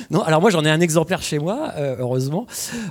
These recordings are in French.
Non, alors moi j'en ai un exemplaire chez moi, heureusement.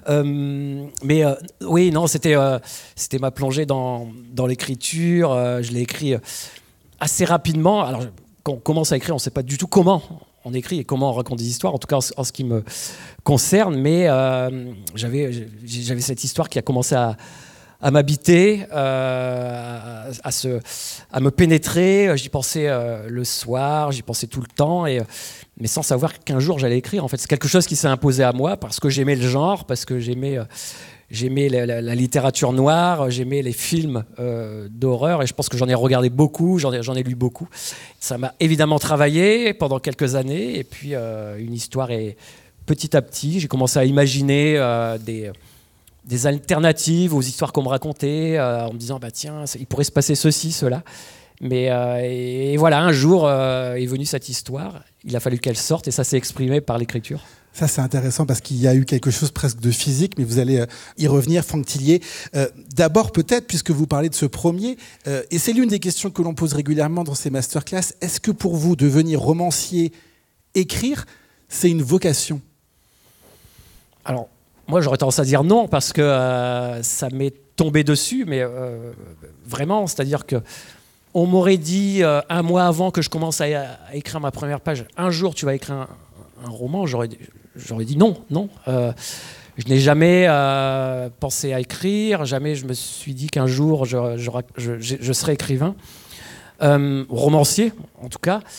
Oui, non, c'était ma plongée dans l'écriture. Je l'ai écrit assez rapidement. Alors quand on commence à écrire, on ne sait pas du tout comment on écrit et comment on raconte des histoires, en tout cas en ce qui me concerne. Mais j'avais cette histoire qui a commencé à m'habiter, à me pénétrer. J'y pensais le soir, j'y pensais tout le temps, mais sans savoir qu'un jour j'allais écrire. En fait, c'est quelque chose qui s'est imposé à moi parce que j'aimais le genre, parce que j'aimais la littérature noire, j'aimais les films d'horreur, et je pense que j'en ai regardé beaucoup, j'en ai lu beaucoup. Ça m'a évidemment travaillé pendant quelques années, et puis une histoire est petit à petit, j'ai commencé à imaginer des alternatives aux histoires qu'on me racontait, en me disant bah tiens, il pourrait se passer ceci, cela. Mais et voilà, un jour est venue cette histoire. Il a fallu qu'elle sorte et ça s'est exprimé par l'écriture. Ça, c'est intéressant parce qu'il y a eu quelque chose presque de physique, mais vous allez y revenir, Franck Tillier. D'abord, peut-être, puisque vous parlez de ce premier, et c'est l'une des questions que l'on pose régulièrement dans ces masterclass, est-ce que pour vous, devenir romancier, écrire, c'est une vocation ? Alors, moi, j'aurais tendance à dire non, parce que ça m'est tombé dessus, mais vraiment, c'est-à-dire que on m'aurait dit un mois avant que je commence à écrire ma première page, un jour tu vas écrire un roman, j'aurais dit non. Je n'ai jamais pensé à écrire, jamais je me suis dit qu'un jour je serais écrivain, romancier en tout cas.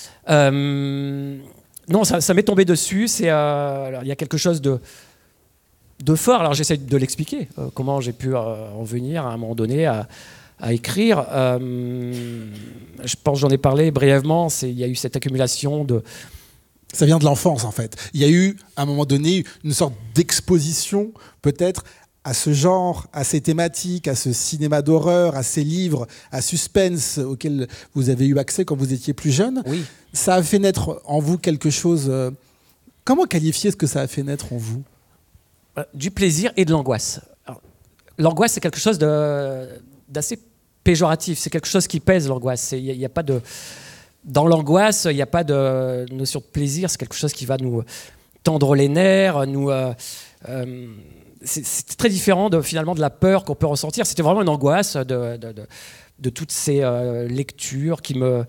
Non, ça m'est tombé dessus. Il y a quelque chose de fort. Alors j'essaie de l'expliquer, comment j'ai pu en venir à un moment donné à écrire. Je pense que j'en ai parlé brièvement. Il y a eu cette accumulation de... Ça vient de l'enfance, en fait. Il y a eu, à un moment donné, une sorte d'exposition, peut-être, à ce genre, à ces thématiques, à ce cinéma d'horreur, à ces livres, à suspense auxquels vous avez eu accès quand vous étiez plus jeune. Oui. Ça a fait naître en vous quelque chose... Comment qualifier ce que ça a fait naître en vous ? Du plaisir et de l'angoisse. Alors, l'angoisse, c'est quelque chose d'assez péjoratif. C'est quelque chose qui pèse, l'angoisse. Il n'y a pas de... Dans l'angoisse, il n'y a pas de notion de plaisir. C'est quelque chose qui va nous tendre les nerfs. C'est très différent finalement de la peur qu'on peut ressentir. C'était vraiment une angoisse de toutes ces lectures qui me...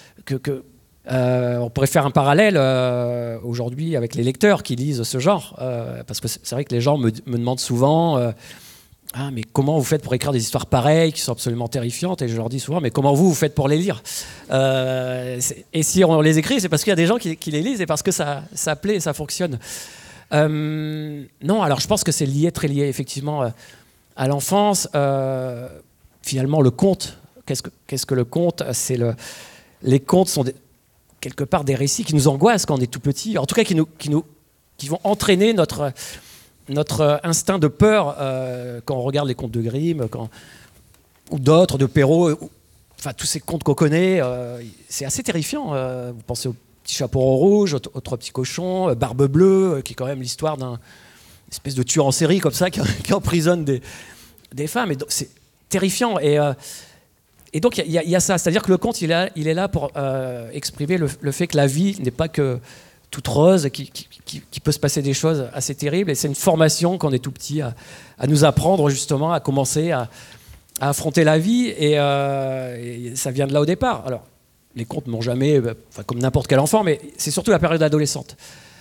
on pourrait faire un parallèle aujourd'hui avec les lecteurs qui lisent ce genre. Parce que c'est vrai que les gens me demandent souvent... Ah, mais comment vous faites pour écrire des histoires pareilles qui sont absolument terrifiantes ? Et je leur dis souvent, mais comment vous faites pour les lire ? Et si on les écrit, c'est parce qu'il y a des gens qui les lisent et parce que ça plaît et ça fonctionne. Non, alors je pense que c'est très lié effectivement à l'enfance. Finalement, le conte, qu'est-ce que le conte ? Les contes sont quelque part des récits qui nous angoissent quand on est tout petit, en tout cas qui vont entraîner notre instinct de peur quand on regarde les contes de Grimm ou d'autres, de Perrault, enfin tous ces contes qu'on connaît, c'est assez terrifiant. Vous pensez au Petit Chaperon Rouge, aux Trois Petits Cochons, Barbe Bleue, qui est quand même l'histoire d'un espèce de tueur en série comme ça qui emprisonne des femmes. Et donc, c'est terrifiant. Et donc il y a ça, c'est-à-dire que le conte il est là pour exprimer le fait que la vie n'est pas que toute rose, qui peut se passer des choses assez terribles, et c'est une formation quand on est tout petit à nous apprendre justement à commencer à affronter la vie, et ça vient de là au départ. Alors les contes m'ont jamais, comme n'importe quel enfant, mais c'est surtout la période adolescente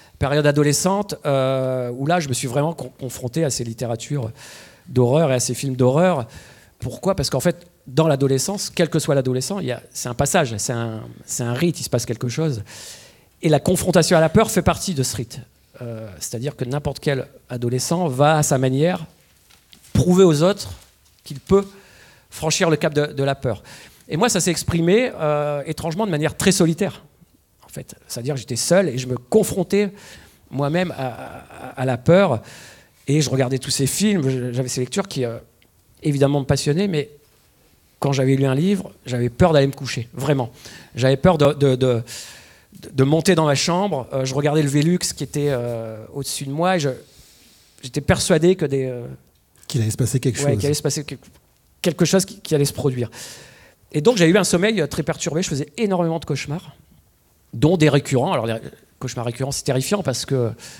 où là je me suis vraiment confronté à ces littératures d'horreur et à ces films d'horreur. Pourquoi ? Parce qu'en fait dans l'adolescence, quel que soit l'adolescent, c'est un passage, c'est un rite, il se passe quelque chose. Et la confrontation à la peur fait partie de ce rite. C'est-à-dire que n'importe quel adolescent va, à sa manière, prouver aux autres qu'il peut franchir le cap de la peur. Et moi, ça s'est exprimé étrangement de manière très solitaire. En fait. C'est-à-dire que j'étais seul et je me confrontais moi-même à la peur. Et je regardais tous ces films, j'avais ces lectures qui, évidemment, me passionnaient, mais quand j'avais lu un livre, j'avais peur d'aller me coucher, vraiment. J'avais peur de monter dans ma chambre, je regardais le Velux qui était au-dessus de moi, et j'étais persuadé qu'il allait se passer quelque chose. Qu'il allait se passer quelque chose qui allait se produire. Et donc j'ai eu un sommeil très perturbé, je faisais énormément de cauchemars, dont des récurrents. Alors les cauchemars récurrents, c'est terrifiant parce que